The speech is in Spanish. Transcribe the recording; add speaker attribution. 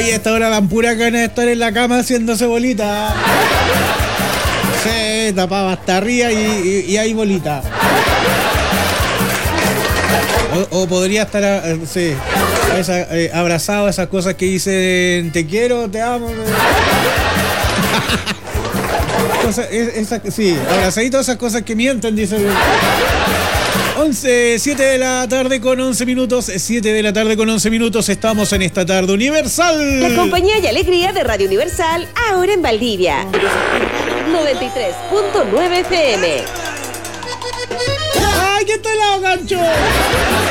Speaker 1: Y a esta hora dan pura gana de estar en la cama haciéndose bolita. Sí, tapaba hasta arriba y hay bolita. O podría estar, sí, abrazado a esas cosas que dicen te quiero, te amo. Sí, abrazadito a esas cosas que mienten, dice. 7 de la tarde con 11 minutos. 7 de la tarde con 11 minutos. Estamos en esta tarde universal.
Speaker 2: La compañía y alegría de Radio Universal, ahora en Valdivia. 93.9 FM.
Speaker 1: ¡Ay, qué talado, gancho!